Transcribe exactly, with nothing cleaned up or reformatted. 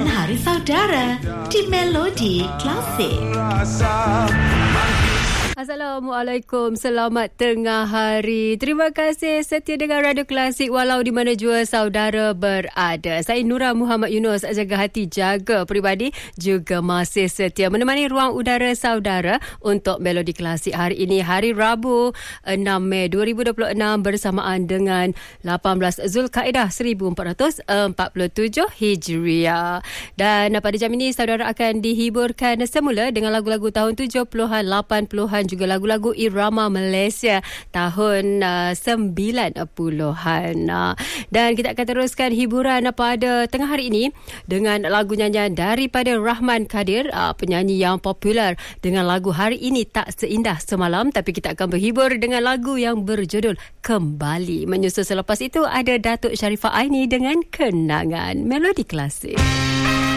Perayaan Hari Saudara di Melodi Klasik. Assalamualaikum, selamat tengah hari. Terima kasih setia dengan Radio Klasik walau di mana jua saudara berada. Saya Nura Muhammad Yunus, jaga hati, jaga peribadi, juga masih setia menemani ruang udara saudara untuk Melodi Klasik hari ini, hari Rabu enam Mei dua ribu dua puluh enam bersamaan dengan lapan belas Zulkaidah seribu empat ratus empat puluh tujuh Hijriah. Dan pada jam ini saudara akan dihiburkan semula dengan lagu-lagu tahun tujuh puluhan, lapan puluhan, juga lagu-lagu irama Malaysia tahun uh, sembilan puluhan. Uh, dan kita akan teruskan hiburan pada tengah hari ini dengan lagu nyanyian daripada Rahman Kadir, uh, penyanyi yang popular dengan lagu Hari Ini Tak Seindah Semalam. Tapi kita akan berhibur dengan lagu yang berjudul Kembali. Menyusul selepas itu ada Datuk Sharifah Aini dengan Kenangan. Melodi Klasik.